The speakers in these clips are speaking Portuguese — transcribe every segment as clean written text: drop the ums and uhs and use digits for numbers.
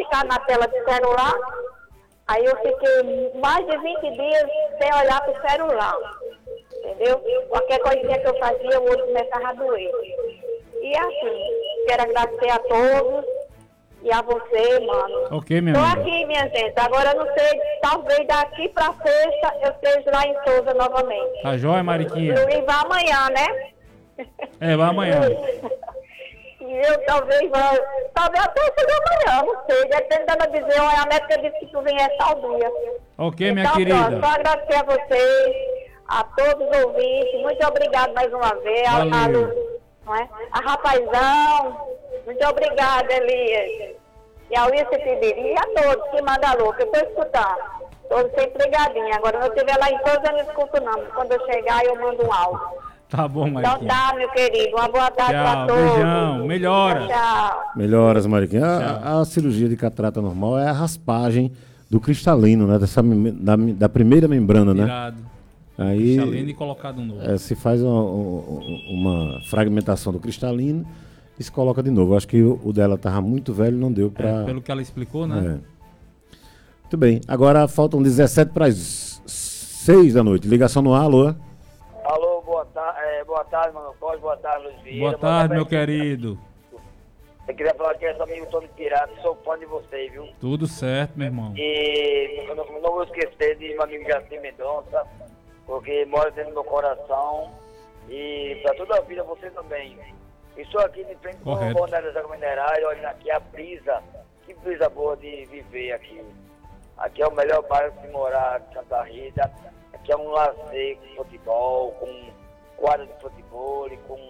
ficar na tela do celular. Aí eu fiquei mais de 20 dias sem olhar pro celular. Entendeu? Qualquer coisinha que eu fazia, o olho começava a doer. E assim, quero agradecer a todos e a você, mano. Ok, minha Tô amiga. aqui, minha gente. Agora eu não sei, talvez daqui pra sexta eu esteja lá em Souza novamente. Tá jóia, Mariquinha? Luiz vai amanhã, né? Vai amanhã. E eu talvez até chegar amanhã, não sei. Dependendo da dizer, a médica disse que tu viesse tal dia. Ok, minha Então, querida. pronto, só agradecer a vocês, a todos os ouvintes. Muito obrigado mais uma vez. Não é? A Rapazão, muito obrigada, Elias. E a Wilson Tibiri, e a todos que mandam alô, que eu estou escutando. Todos sempre ligadinhos. Agora, se eu estiver lá em Souza, eu não escuto não. Quando eu chegar, eu mando um áudio. Tá bom, Então Mariquinha. tá, meu querido. Uma boa tarde Tchau, pra todos. beijão. Melhora. Tchau. Melhoras, Mariquinha. A cirurgia de catarata normal é a raspagem do cristalino, né? Da primeira membrana, né? Tirado. Aí Cristalino e colocado um novo. se faz uma fragmentação do cristalino e se coloca de novo. Acho que o dela estava muito velho, não deu para... Pelo que ela explicou, né? Muito bem. Agora faltam 17 para as 6 da noite. Ligação no ar, alô? Alô, boa tarde, mano. Boa tarde, Luiz Vieira. Boa tarde, meu querido. Eu queria falar que esse amigo Tony Pirata, sou fã de você, viu? Tudo certo, meu irmão. E eu não vou esquecer de meu amigo Jaci Mendonça, porque mora dentro do meu coração. E pra toda a vida você também. Estou aqui de frente com o Balneário das Águas Minerais, olhando aqui a brisa. Que brisa boa de viver aqui. Aqui é o melhor bairro de morar, Santa Rita. Aqui é um lazer com futebol, com quadra de futebol,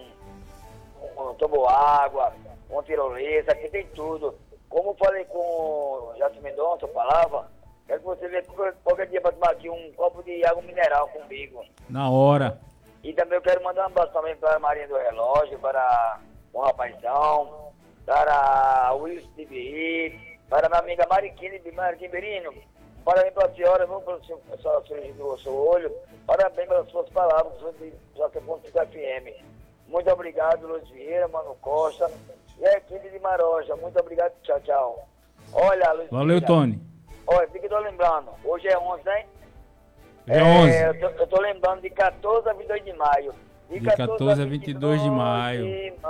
com toboágua, com tirolesa, aqui tem tudo. Como eu falei com o Jaci Mendonça, falava, quero que você venha qualquer dia para tomar aqui um copo de água mineral comigo. Na hora. E também eu quero mandar um abraço também para a Marinha do Relógio, para o Rapazão, para o Wilson TBI, para a minha amiga Mariquinha Berino. Parabéns para a senhora, vamos para a sua cirurgia do seu olho. Parabéns pelas suas palavras, já que é FM. Muito obrigado, Luiz Vieira, Mano Costa e a equipe de Maroja. Muito obrigado, tchau, tchau. Olha, Luiz Valeu, Vieira. Tony. Olha, fica tô lembrando, hoje é 11, hein? Dia 11. Eu tô lembrando de 14 a 22 de maio. De 14 a 22 de maio.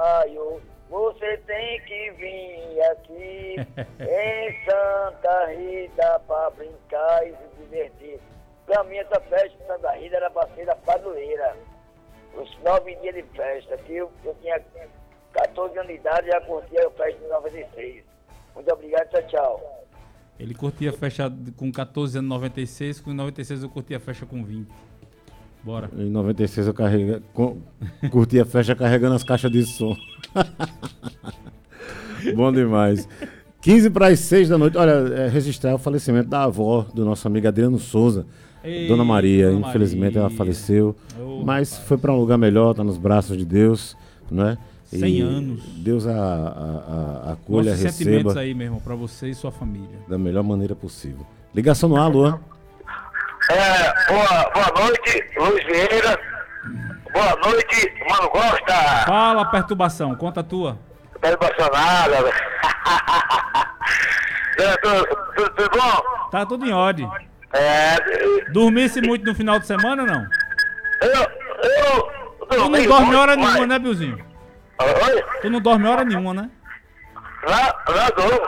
Você tem que vir aqui em Santa Rita pra brincar e se divertir. Pra mim, essa festa de Santa Rita era pra ser da padroeira. Os 9 dias de festa, que eu tinha 14 anos de idade e já curtia a festa de 96. Muito obrigado, tchau, tchau. Ele curtia a festa com 14 anos 96, com 96 eu curtia a festa com 20. Bora. Em 96 eu curti a festa carregando as caixas de som. Bom demais. 15 para as 6 da noite. Olha, registrar o falecimento da avó do nosso amigo Adriano Souza. Ei, Dona Maria, Dona infelizmente Maria. ela faleceu. Mas rapaz. foi para um lugar melhor, está nos braços de Deus, né? 100 anos. Deus a acolha, Nossos sentimentos receba aí, meu irmão, pra você e sua família. da melhor maneira possível. Ligação no ar, Luan. Boa noite, Luiz Vieira. Boa noite, Mano Costa. Fala, perturbação, conta a tua. Pelo Bolsonaro. Tudo bom? Tá tudo em ordem. Dormisse muito no final de semana ou não? Tu não dorme hora nenhuma, né, Bilzinho? Oi? Tu não dorme hora nenhuma, né? Lá dou.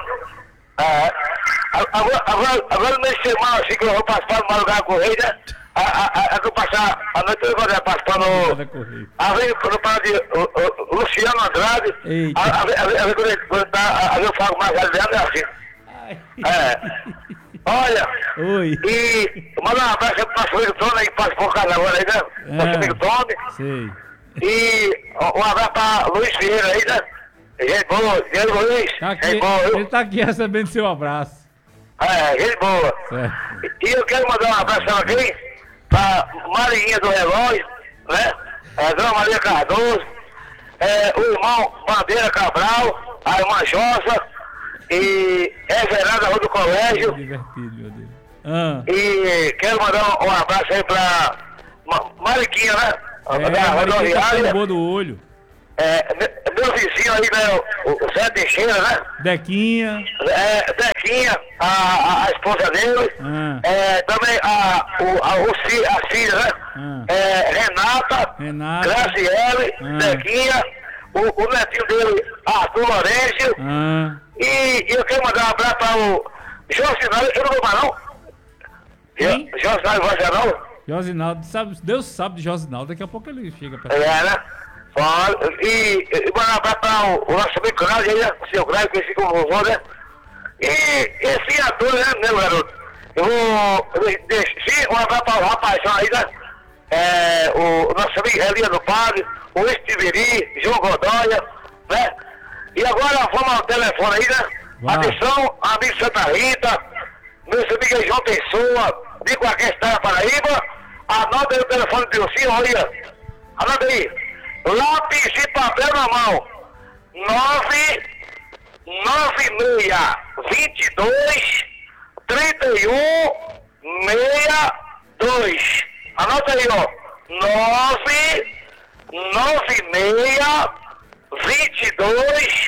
Agora nesse semana assim que eu vou participar do Madrugada Correia, eu passar a noite toda quando eu participar no... Às vezes quando eu falo de Luciano Andrade, às vezes quando eu falo mais aliado é assim. Olha, oi. E mandar um abraço para o amigo Tony aí que participou do canal agora aí, né? Nosso amigo Tony. Sei. E um abraço para Luiz Vieira aí, né? Gente boa, gente Luiz. Tá aqui, gente boa, viu? ele tá aqui recebendo seu abraço. Gente boa. Certo. E eu quero mandar um abraço aqui para Marinha do Relógio, né? Dona Maria Cardoso, o irmão Bandeira Cabral, a irmã Josa e Everardo Rua do Colégio. Divertido, meu Deus. E quero mandar um abraço aí pra Mariquinha, né? A Mariquinha tá ficando boa do olho. Meu vizinho aí, né? O Zé Teixeira, né? Dequinha. Dequinha. Nequinha, a esposa dele, também a filha, né? Renata, Graciele, Nequinha, o netinho dele, Arthur Lourenço, e eu quero mandar um abraço para o Josinaldo, eu não vou mais não. Josinaldo vai já não? Josinaldo, Deus sabe de Josinaldo, daqui a pouco ele chega pra né? E mandar um abraço para o nosso amigo Cláudio, né? O seu Cláudio, conhecido como vovô, né? E esse ator, né, meu garoto? Eu vou deixar um abraço para o rapazão aí, né? O nosso amigo Elia do Padre, o Estiveri, João Godóia, né? E agora vamos ao telefone aí, né? Atenção, amigo Santa Rita, meus amigos aí, João Pessoa, de qualquer estado da Paraíba, anota aí o telefone do senhor, olha. Anota aí. Lápis e papel na mão. 99622 3162. Anota aí, ó. 99622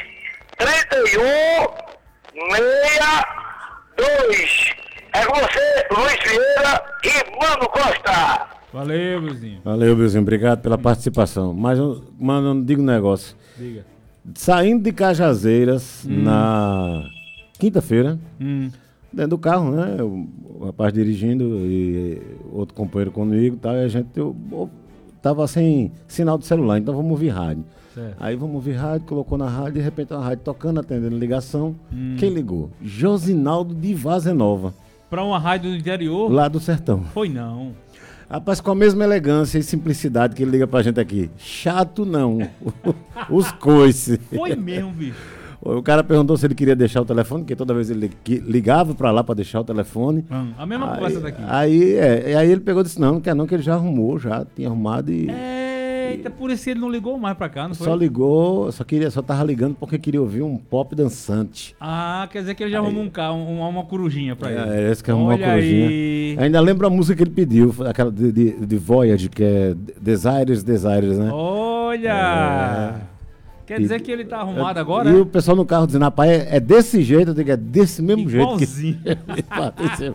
3162. É com você, Luiz Vieira e Mano Costa. Valeu, Bilzinho. Valeu, Bilzinho. Obrigado pela participação. Mas, mano, diga um negócio. Diga. Saindo de Cajazeiras na quinta-feira, dentro do carro, né? O rapaz dirigindo e outro companheiro comigo, tá? E a gente tava sem sinal de celular, então vamos ouvir rádio. Certo. Aí vamos ouvir rádio, colocou na rádio, de repente a rádio tocando, atendendo ligação. Quem ligou? Josinaldo de Vazenova. Pra uma rádio do interior? Lá do sertão. Foi não. Rapaz, com a mesma elegância e simplicidade que ele liga pra gente aqui. Chato não. Os coices. Foi mesmo, bicho. O cara perguntou se ele queria deixar o telefone, porque toda vez ele ligava pra lá pra deixar o telefone. A mesma conversa daqui. Aí ele pegou e disse, não quer não, que ele já arrumou, já tinha arrumado e... Eita, por isso ele não ligou mais pra cá, não foi? Só ligou, só tava ligando porque queria ouvir um pop dançante. Ah, quer dizer que ele já arrumou uma corujinha pra ele. Esse que arrumou uma corujinha. Aí. Ainda lembro a música que ele pediu, aquela de Voyage, que é Desires, né? Olha! Quer dizer que ele tá arrumado agora? E o pessoal no carro dizendo, rapaz, é desse jeito, eu digo, é desse mesmo igualzinho. jeito. Igualzinho.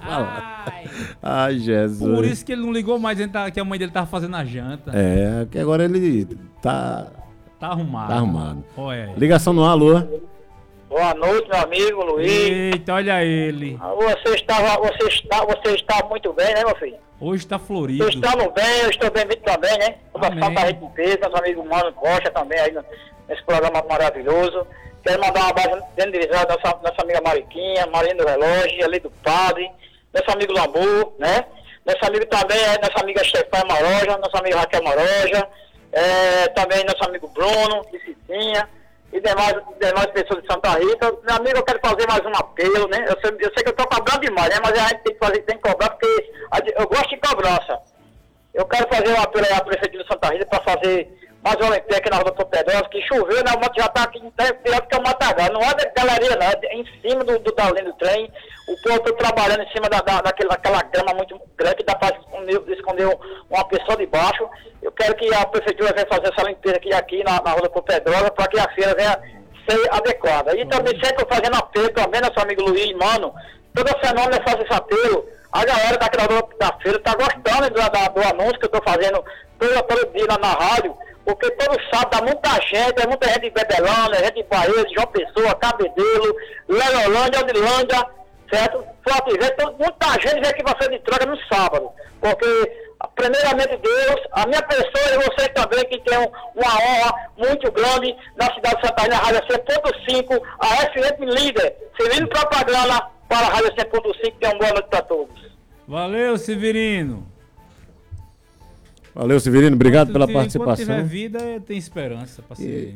Ai, Jesus. Por isso que ele não ligou mais, que a mãe dele tava fazendo a janta. Que agora ele tá arrumado. Tá arrumado. Olha aí. Ligação no ar, alô? Boa noite, meu amigo Luiz. Eita, olha ele. Você está muito bem, né, meu filho? Hoje tá florido. Vocês estão bem, eu estou bem também, né? Nosso Rede de Peso, nosso amigo Mano Costa também aí nesse programa maravilhoso. Quero mandar um abraço dentro de nossa amiga Mariquinha, Marinha do Relógio, ali do Padre, nosso amigo Lambu, né? Nosso amigo também nossa amiga Stefan Maroja, nossa amiga Raquel Maroja, também nosso amigo Bruno, de Cicinha, e demais pessoas de Santa Rita. Meu amigo, eu quero fazer mais um apelo, né? Eu sei que eu estou cobrando demais, né? Mas a gente tem que cobrar porque eu gosto de cobrança. Eu quero fazer um apelo aí à Prefeitura de Santa Rita para fazer mais uma limpeza aqui na Rua do Pedrosa, que choveu, né? O moto já está aqui pior do que o Matagal. Não é da galeria, não, é em cima da linha do trem. O povo está trabalhando em cima daquela grama muito grande que dá para esconder uma pessoa de baixo. Eu quero que a Prefeitura venha fazer essa limpeza aqui na Rua do Pedrosa para que a feira venha ser adequada. E também sempre fazendo apelo também, nosso amigo Luiz, mano. Toda semana eu faço esse apelo. A galera da feira está gostando do anúncio que eu estou fazendo todo dia lá na rádio. Porque todo sábado dá muita gente de Bebelândia, gente de Bahia, de João Pessoa, Cabedelo, Lelolândia, Odilândia, certo? Forte Vento, muita gente vem aqui para fazer de troca no sábado. Porque, primeiramente Deus, a minha pessoa e vocês também, que tem uma honra muito grande na cidade de Santa Rita, na Rádio 100.5, a FM Líder, servindo propaganda para a Rádio 100.5, que é uma boa noite para todos. Valeu, Severino. Valeu, Severino, obrigado pela participação. Enquanto tiver vida, tem esperança para ser.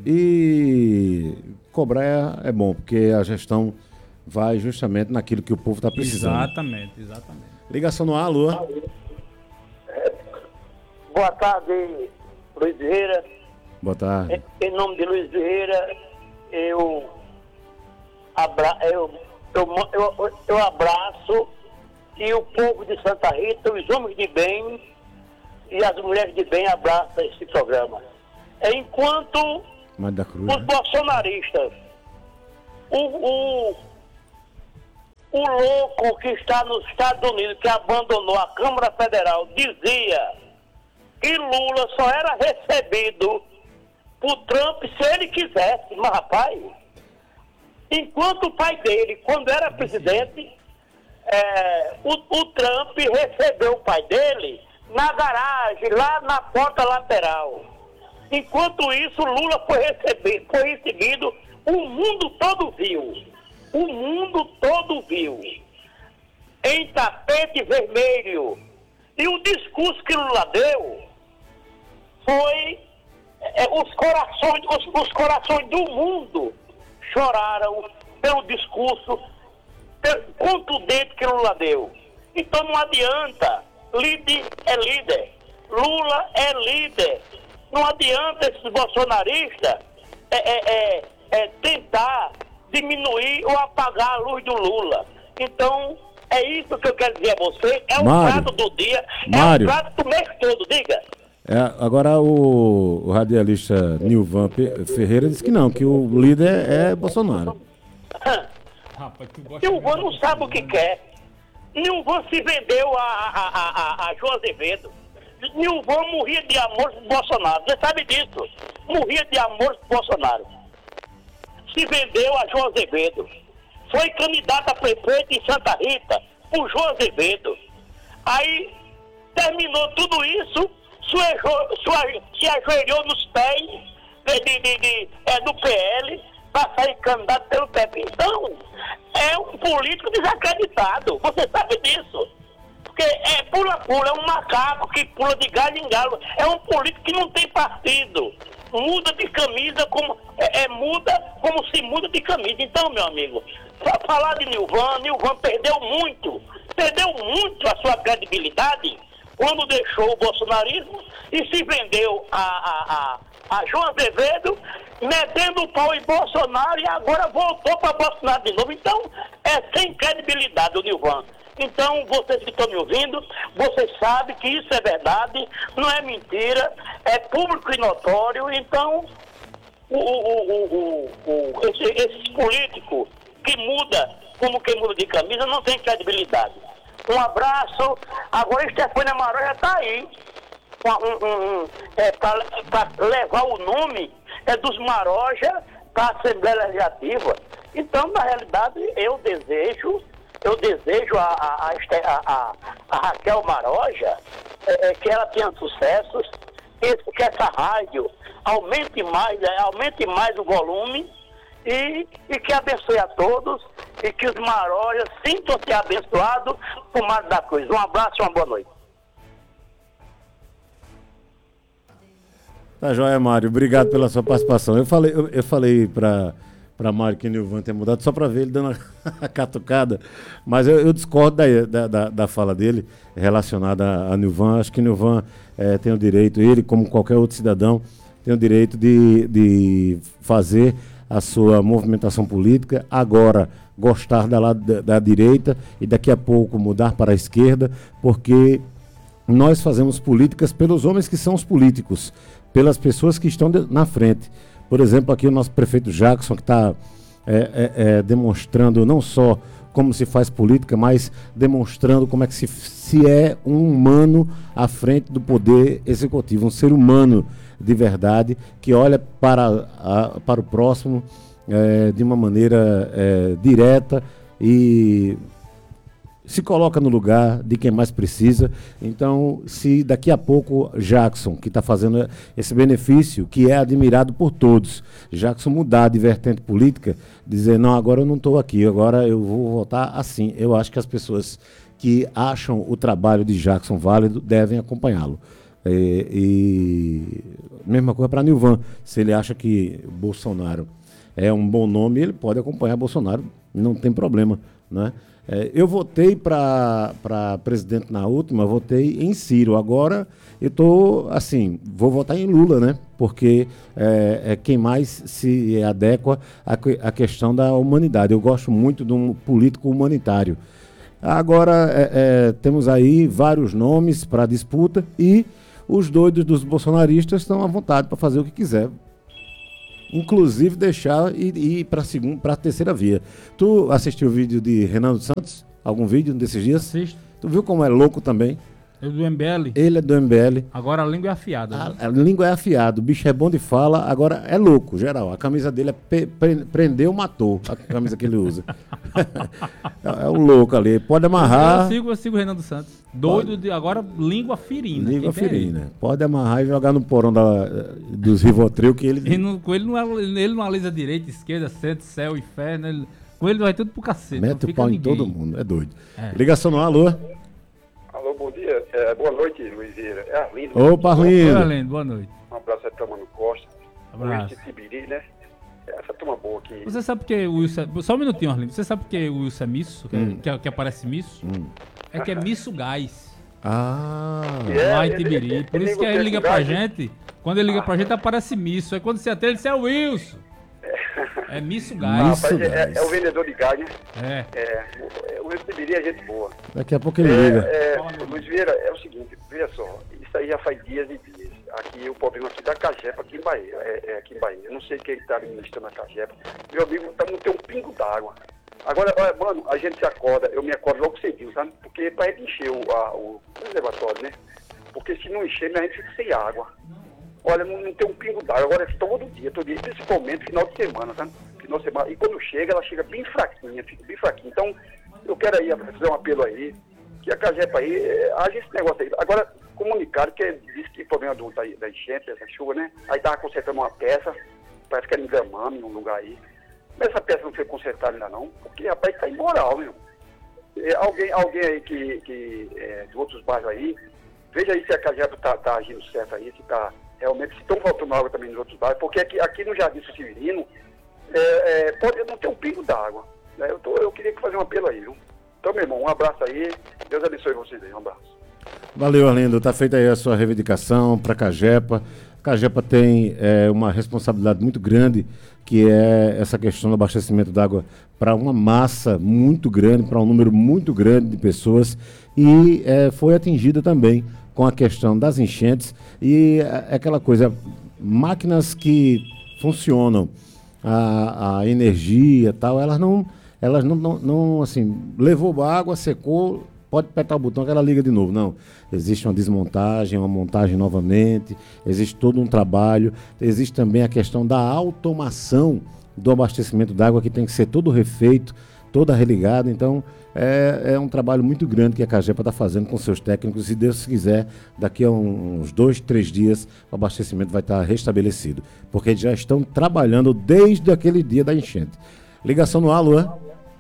E cobrar é bom, porque a gestão vai justamente naquilo que o povo está precisando. Exatamente. Ligação no ar, alô? Boa tarde, Luiz Vieira. Boa tarde. Em nome de Luiz Vieira, eu abraço e o povo de Santa Rita, os homens de bem e as mulheres de bem abraçam esse programa. Enquanto os bolsonaristas, O louco que está nos Estados Unidos, que abandonou a Câmara Federal, dizia que Lula só era recebido por Trump se ele quisesse. Mas, rapaz, enquanto o pai dele, quando era presidente, o Trump recebeu o pai dele na garagem, lá na porta lateral. Enquanto isso, Lula foi recebido, o mundo todo viu. O mundo todo viu. Em tapete vermelho. E o discurso que Lula deu foi... os corações do mundo choraram pelo discurso contundente que Lula deu. Então não adianta, líder é líder, Lula é líder. Não adianta esses bolsonaristas tentar diminuir ou apagar a luz do Lula. Então, é isso que eu quero dizer a você. É o prato do dia, Mário, é o prato do mês todo, diga. Agora o radialista Nilvan Ferreira disse que não, que o líder é Bolsonaro. Nilvan não sabe o que quer. Nilvan se vendeu a João Azevedo. Nilvan morria de amor por Bolsonaro. Você sabe disso? Morria de amor por Bolsonaro. Se vendeu a João Azevedo. Foi candidato a prefeito em Santa Rita por João Azevedo. Aí terminou tudo isso, se ajoelhou nos pés do PL para sair candidato pelo PP. Então, é um político desacreditado. Você sabe disso. Porque pula-pula, é um macaco que pula de galho em galho. É um político que não tem partido. Muda de camisa muda como se muda de camisa. Então, meu amigo, para falar de Nilvan perdeu muito a sua credibilidade quando deixou o bolsonarismo e se vendeu a João Azevedo, metendo o pau em Bolsonaro e agora voltou para Bolsonaro de novo. Então, é sem credibilidade o Nilvan. Então, vocês que estão me ouvindo, vocês sabem que isso é verdade, não é mentira, é público e notório. Então, esses políticos que mudam como quem muda de camisa não tem credibilidade. Um abraço. Agora, Estefânia Maroja está aí para levar o nome dos Maroja para a Assembleia Legislativa. Então, na realidade, eu desejo a Raquel Maroja que ela tenha sucessos, que essa rádio aumente mais o volume e que abençoe a todos e que os Marojas sintam-se abençoados por mais da coisa. Um abraço e uma boa noite. Tá joia, Mário. Obrigado pela sua participação. Eu falei para Mário que o Nilvan tem mudado só para ver ele dando a catucada, mas eu discordo da fala dele relacionada a Nilvan. Acho que Nilvan tem o direito, ele como qualquer outro cidadão, tem o direito de fazer a sua movimentação política, agora gostar da direita e daqui a pouco mudar para a esquerda, porque nós fazemos políticas pelos homens que são os políticos, pelas pessoas que estão na frente. Por exemplo, aqui o nosso prefeito Jackson, que está demonstrando não só como se faz política, mas demonstrando como é que se é um humano à frente do poder executivo, um ser humano de verdade, que olha para o próximo de uma maneira direta e se coloca no lugar de quem mais precisa. Então, se daqui a pouco Jackson, que está fazendo esse benefício, que é admirado por todos, Jackson mudar de vertente política, dizer, não, agora eu não estou aqui, agora eu vou votar assim. Eu acho que as pessoas que acham o trabalho de Jackson válido devem acompanhá-lo. E mesma coisa para Nilvan. Se ele acha que Bolsonaro é um bom nome, ele pode acompanhar Bolsonaro, não tem problema, né? Eu votei para presidente na última, votei em Ciro. Agora eu estou, assim, vou votar em Lula, né? Porque é quem mais se adequa à questão da humanidade. Eu gosto muito de um político humanitário. Agora temos aí vários nomes para disputa e os doidos dos bolsonaristas estão à vontade para fazer o que quiser. inclusive deixar e ir para a terceira via. Tu assistiu o vídeo de Renan dos Santos? Algum vídeo desses dias? Assisto. Tu viu como é louco também? É do MBL. Ele é do MBL. Agora a língua é afiada. Né? A língua é afiada, o bicho é bom de fala, agora é louco, geral. A camisa dele é prendeu, matou, a camisa que ele usa. É o louco ali, pode amarrar. Eu sigo o Renan dos Santos. Doido de agora, língua ferina. Língua ferina. Pode amarrar e jogar no porão dos Rivotril que ele... Com ele não analisa direita, esquerda, centro, céu, inferno. Com ele vai tudo pro cacete. Mete o pau em todo mundo, é doido. Ligação no alô. Alô, bom dia. Boa noite, Luiz Vieira. É Arlindo. Opa, Arlindo. Arlindo, boa noite. Um abraço aí pra Mano Costa. Abraço. Tibiri, né? Essa turma boa aqui. Você sabe por que o Wilson... Só um minutinho, Arlindo. Você sabe por que o Wilson é misso? Que aparece misso? É que é misso gás. Lá em Tibiri. Por isso que ele liga pra gente. Quando ele liga pra gente, aparece misso. Aí quando você atende, ele diz, é o Wilson. É misso gás. É o vendedor de gás, né? O Tibiri é gente boa. Daqui a pouco ele liga. Luiz Vieira, é o seguinte, veja só, isso aí já faz dias e dias. Aqui o problema aqui da Cagepa, aqui em Bahia, aqui em Bahia. Eu não sei quem está administrando a Cagepa. Meu amigo, não tem um pingo d'água. Agora, mano, a gente se acorda, eu me acordo logo cedinho, sabe? Porque para gente encher o reservatório, né? Porque se não encher, a gente fica sem água. Olha, não tem um pingo d'água. Agora, todo dia, principalmente final de semana, sabe? Final de semana. E quando chega, ela chega bem fraquinha, fica bem fraquinha. Então, eu quero aí fazer um apelo aí, que a Cagepa aí, haja esse negócio aí. Agora, comunicado, que diz que o problema da enchente, dessa chuva, né? Aí tava consertando uma peça, parece que era em Gramame, num lugar aí. Mas essa peça não foi consertada ainda não, porque, rapaz, tá imoral, meu. Alguém aí que de outros bairros aí, veja aí se a Cagepa tá agindo certo aí, se tá realmente, se estão faltando água também nos outros bairros, porque aqui no Jardim Severino, pode não ter um pingo d'água. Né? Eu queria fazer um apelo aí, viu? Então, meu irmão, um abraço aí, Deus abençoe vocês aí, um abraço. Valeu, Arlindo, tá feita aí a sua reivindicação para a Cagepa. A Cagepa tem uma responsabilidade muito grande, que é essa questão do abastecimento d'água para uma massa muito grande, para um número muito grande de pessoas, e foi atingida também com a questão das enchentes e aquela coisa, máquinas que funcionam, a energia e tal, elas não assim, levou água, secou, pode apertar o botão que ela liga de novo. Não, existe uma desmontagem, uma montagem novamente, existe todo um trabalho, existe também a questão da automação do abastecimento d'água, que tem que ser todo refeito, toda religada. Então, é um trabalho muito grande que a Cagepa está fazendo com seus técnicos. Se Deus quiser, daqui a uns 2, 3 dias, o abastecimento vai estar restabelecido, porque eles já estão trabalhando desde aquele dia da enchente. Ligação no alô, é?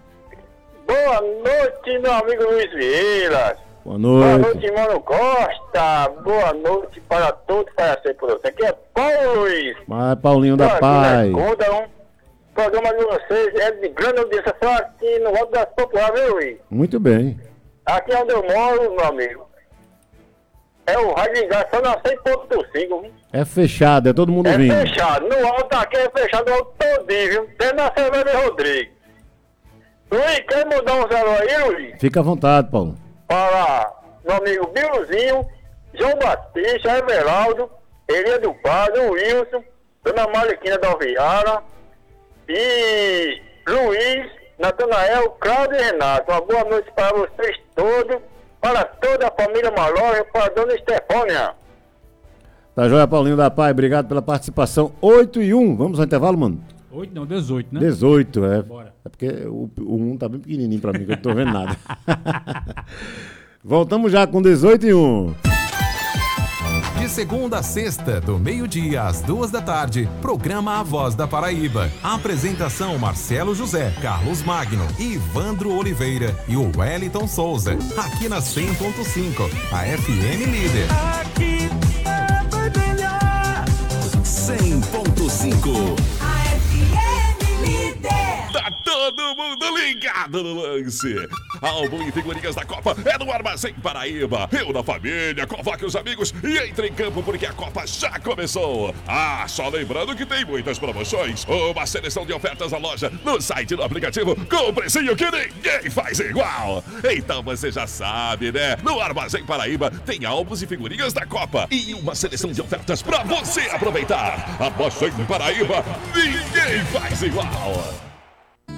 Boa noite, meu amigo Luiz Vieira. Boa noite. Boa noite, Mano Costa. Boa noite para todos, para ser por você. Aqui é Paulo Luiz. Mas Paulinho da Pai. O programa de vocês é de grande audiência, só aqui no Alto das Populares, viu, Luiz? Muito bem. Aqui onde eu moro, meu amigo, é o rádio de gás só na 100.5. É fechado, é todo mundo vindo. É fechado. No alto aqui é fechado o alto todinho, viu? Até na Severo Rodrigues. Luiz, quer mudar um zero aí, Luiz? Fica à vontade, Paulo. Para meu amigo Biluzinho, João Batista, Everaldo, Elia do Padre, Wilson, Dona Maliquina da Alviara e Luiz, Natanael, Cláudio e Renato. Uma boa noite para vocês todos, para toda a família Malória, para a Dona Estefânia. Tá joia, Paulinho da Pai, obrigado pela participação. 8-1, vamos ao intervalo, mano? 8 não, 18, né? 18, é. Bora. É porque o 1 tá bem pequenininho pra mim, que eu não tô vendo nada. Voltamos já com 18-1. De segunda a sexta, do meio-dia às 2 da tarde, programa A Voz da Paraíba. Apresentação Marcelo José, Carlos Magno, Ivandro Oliveira e o Wellington Souza. Aqui na 100.5, a FM Líder. Aqui é melhor. 100.5. A FM Líder. Tá todo todo mundo ligado no lance. Álbum e figurinhas da Copa é no Armazém Paraíba. Eu da família, convoque os amigos e entre em campo porque a Copa já começou. Ah, só lembrando que tem muitas promoções. Uma seleção de ofertas na loja, no site e no aplicativo, com um precinho que ninguém faz igual. Então você já sabe, né? No Armazém Paraíba tem álbuns e figurinhas da Copa e uma seleção de ofertas pra você aproveitar. Armazém Paraíba, ninguém faz igual.